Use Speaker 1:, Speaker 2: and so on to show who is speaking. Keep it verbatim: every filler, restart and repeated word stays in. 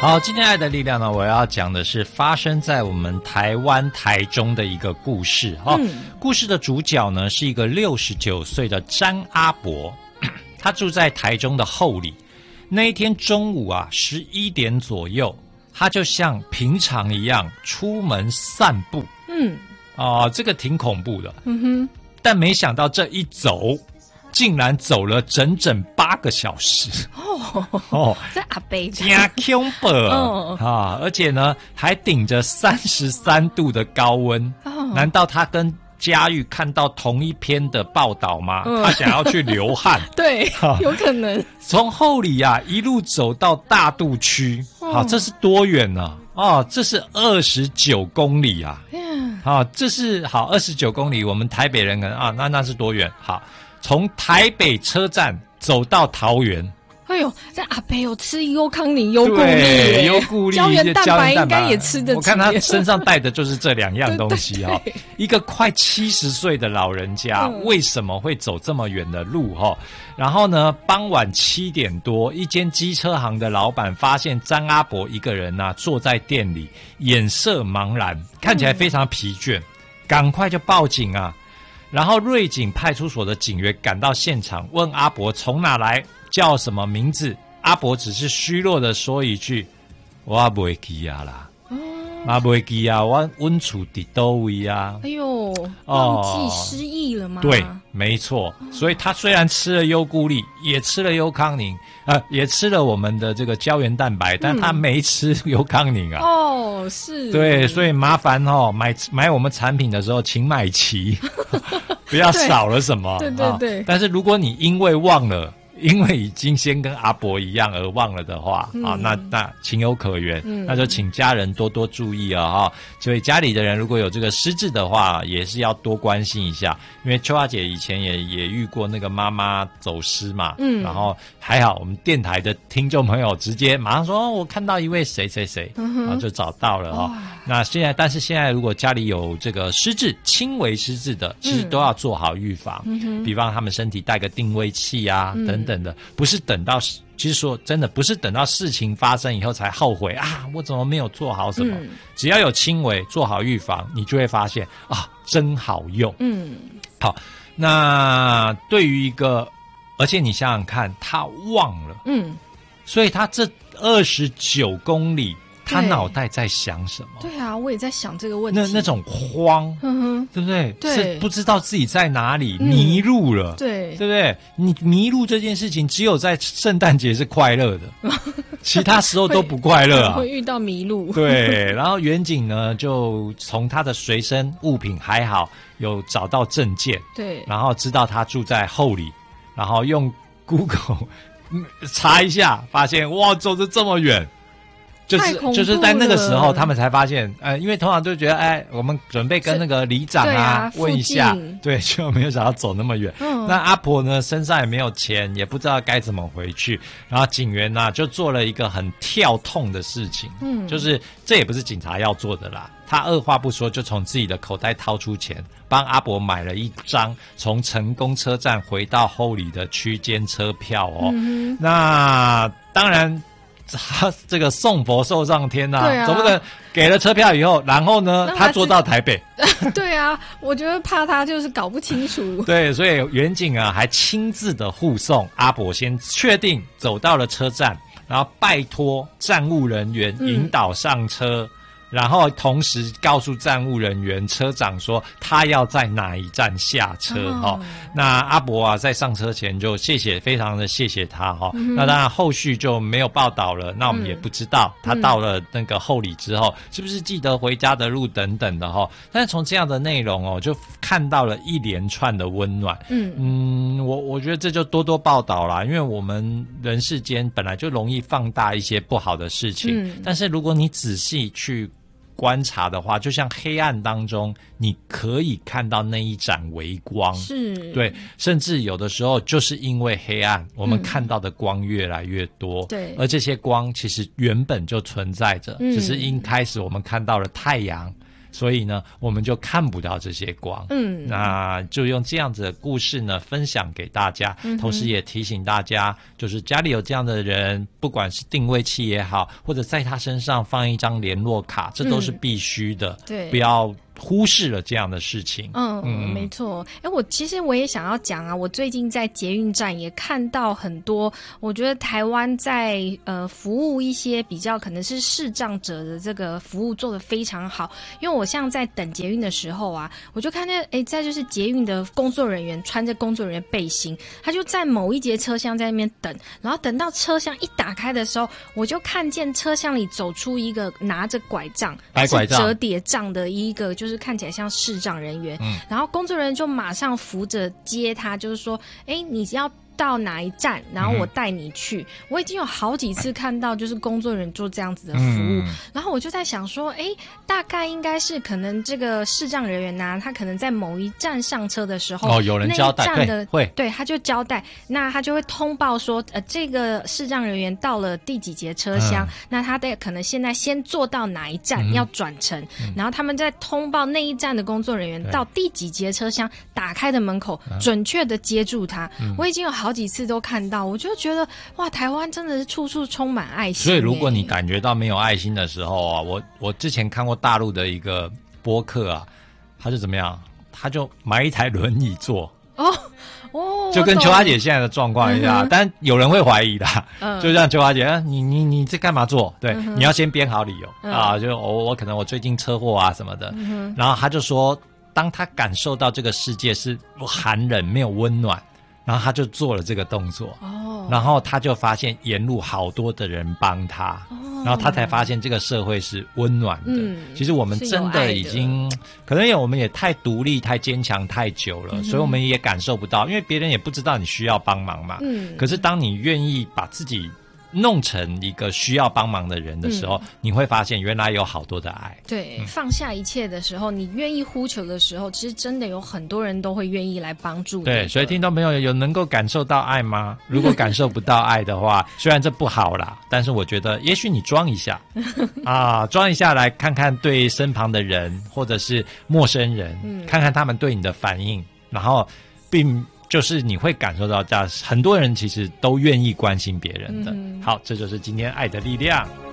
Speaker 1: 好，今天爱的力量呢，我要讲的是发生在我们台湾台中的一个故事哈、嗯。故事的主角呢是一个六十九岁的詹阿伯，他住在台中的后里。那一天中午啊，十一点左右，他就像平常一样出门散步。嗯，啊、呃，这个挺恐怖的。嗯哼，但没想到这一走，竟然走了整整八个小时
Speaker 2: 哦哦，这阿伯
Speaker 1: 加恐怖哦啊！而且呢，还顶着三十三度的高温、哦。难道他跟嘉玉看到同一篇的报道吗？嗯、他想要去流汗，
Speaker 2: 对、啊，有可能。
Speaker 1: 从后里啊一路走到大肚区，好、哦啊，这是多远呢、啊？哦，这是二十九公里啊！好、啊，这是好二十九公里，我们台北人可能啊，那那是多远？好。从台北车站走到桃园，
Speaker 2: 哎呦，这阿伯有吃优康宁、优固力、
Speaker 1: 对，优固力、
Speaker 2: 胶原蛋白应该也吃得起。
Speaker 1: 我看他身上带的就是这两样东西哈、哦。一个快七十岁的老人家、嗯，为什么会走这么远的路哈、哦？然后呢，傍晚七点多，一间机车行的老板发现张阿伯一个人啊坐在店里，眼色茫然，看起来非常疲倦，赶、嗯、快就报警啊！然后瑞景派出所的警员赶到现场，问阿伯从哪来，叫什么名字。阿伯只是虚弱的说一句：“我不会记啊啦，我不会记啊，我温处伫倒位啊。”
Speaker 2: 哎呦，忘记失忆了吗？
Speaker 1: 对，没错。所以他虽然吃了优固力，也吃了优康宁，呃，也吃了我们的这个胶原蛋白，但他没吃优康宁啊。
Speaker 2: 嗯、哦，是。
Speaker 1: 对，所以麻烦哦，买买我们产品的时候，请买齐。不要少了什么，
Speaker 2: 对对 对, 对、
Speaker 1: 啊。但是如果你因为忘了，因为已经先跟阿伯一样而忘了的话，嗯、啊，那那情有可原、嗯，那就请家人多多注意啊，哈。所以家里的人如果有这个失智的话，也是要多关心一下。因为秋华姐以前也也遇过那个妈妈走失嘛，嗯，然后还好我们电台的听众朋友直接马上说，哦、我看到一位谁谁谁，嗯、然后就找到了哈、哦。那现在，但是现在如果家里有这个失智、轻微失智的，其实都要做好预防，嗯、比方他们身体带个定位器啊，嗯、等等的，不是等到。其实说真的，不是等到事情发生以后才后悔啊，我怎么没有做好什么？嗯、只要有轻微，做好预防，你就会发现啊，真好用。嗯，好，那对于一个，而且你想想看，他忘了，嗯，所以他这二十九公里。他脑袋在想什么？
Speaker 2: 对啊，我也在想这个问题。
Speaker 1: 那那种慌，嗯、对不对？
Speaker 2: 对，
Speaker 1: 是不知道自己在哪里，嗯、迷路了，
Speaker 2: 对，
Speaker 1: 对不对？你迷路这件事情，只有在圣诞节是快乐的，其他时候都不快乐啊。
Speaker 2: 会遇到迷路。
Speaker 1: 对，然后远景呢，就从他的随身物品还好，有找到证件，
Speaker 2: 对，
Speaker 1: 然后知道他住在后里，然后用 Google 查一下，发现哇，走得这么远。就是就是在那个时候，他们才发现，呃，因为通常都觉得，哎，我们准备跟那个里长啊, 啊问一下，对，就没有想要走那么远。嗯、那阿婆呢，身上也没有钱，也不知道该怎么回去。然后警员呢、啊，就做了一个很跳痛的事情，嗯，就是这也不是警察要做的啦。他二话不说，就从自己的口袋掏出钱，帮阿伯买了一张从成功车站回到后里的区间车票哦。嗯、那当然。他这个送佛送上天呐、啊，总不能给了车票以后，然后呢，他坐到台北。
Speaker 2: 对啊，我觉得怕他就是搞不清楚。
Speaker 1: 对，所以远景啊，还亲自的护送阿伯先确定走到了车站，然后拜托站务人员引导上车。嗯，然后同时告诉站务人员车长说他要在哪一站下车哈、哦哦。那阿伯啊在上车前就谢谢，非常的谢谢他哈、哦嗯。那当然后续就没有报道了，那我们也不知道、嗯、他到了那个后里之后、嗯、是不是记得回家的路等等的哈、哦。但是从这样的内容哦，就看到了一连串的温暖。嗯嗯，我我觉得这就多多报道啦，因为我们人世间本来就容易放大一些不好的事情，嗯、但是如果你仔细去观察的话，就像黑暗当中你可以看到那一盏微光，是对，甚至有的时候就是因为黑暗我们看到的光越来越多、嗯、对，而这些光其实原本就存在着、嗯、只是一开始我们看到了太阳， 所以呢，我们就看不到这些光。
Speaker 2: 嗯，
Speaker 1: 那就用这样子的故事呢，分享给大家，
Speaker 2: 嗯、
Speaker 1: 同时也提醒大家，就是家里有这样的人，不管是定位器也好，或者在他身上放一张联络卡，这都是必须的。
Speaker 2: 嗯、对，
Speaker 1: 不要忽视了这样的事情。
Speaker 2: 嗯嗯，没错。哎，我其实我也想要讲啊，我最近在捷运站也看到很多，我觉得台湾在呃服务一些比较可能是视障者的这个服务做得非常好。因为我像在等捷运的时候啊，我就看见哎，在就是捷运的工作人员穿着工作人员背心，他就在某一节车厢在那边等，然后等到车厢一打开的时候，我就看见车厢里走出一个拿着拐杖，
Speaker 1: 白拐杖，
Speaker 2: 折叠杖的一个就是。看起来像视障人员，嗯，然后工作人员就马上扶着接他，就是说，哎，你要到哪一站，然后我带你去。嗯、我已经有好几次看到，就是工作人员做这样子的服务，嗯、然后我就在想说，哎，大概应该是可能这个视障人员呢、啊，他可能在某一站上车的时候，
Speaker 1: 哦，有人交代，
Speaker 2: 那一站的
Speaker 1: 会，
Speaker 2: 对，他就交代，那他就会通报说，呃，这个视障人员到了第几节车厢，嗯、那他的可能现在先坐到哪一站、嗯、要转乘，嗯、然后他们再通报那一站的工作人员到第几节车厢打开的门口，准确的接住他。嗯、我已经有好几次都看到，我就觉得哇，台湾真的是处处充满爱心。
Speaker 1: 所以如果你感觉到没有爱心的时候啊，我我之前看过大陆的一个播客啊，他就怎么样，他就买一台轮椅坐
Speaker 2: 哦哦，
Speaker 1: 就跟秋花姐现在的状况一样，嗯、但有人会怀疑的，
Speaker 2: 嗯、
Speaker 1: 就像秋花姐，你你你这干嘛做？对，嗯、你要先编好理由、
Speaker 2: 嗯、
Speaker 1: 啊，就我我可能我最近车祸啊什么的，嗯、然后他就说，当他感受到这个世界是寒冷没有温暖。然后他就做了这个动作，哦，然后他就发现沿路好多的人帮他，哦，然后他才发现这个社会是温暖的。嗯，其实我们真的已经，可能也我们也太独立、太坚强太久了，嗯、所以我们也感受不到，因为别人也不知道你需要帮忙嘛。嗯，可是当你愿意把自己弄成一个需要帮忙的人的时候，嗯、你会发现原来有好多的爱。
Speaker 2: 对，嗯、放下一切的时候，你愿意呼求的时候，其实真的有很多人都会愿意来帮助你。
Speaker 1: 对，所以听众朋友有能够感受到爱吗？如果感受不到爱的话，虽然这不好啦，但是我觉得也许你装一下啊，装一下来看看对身旁的人或者是陌生人，嗯、看看他们对你的反应，然后并。就是你会感受到，很多人其实都愿意关心别人的。嗯、好，这就是今天爱的力量。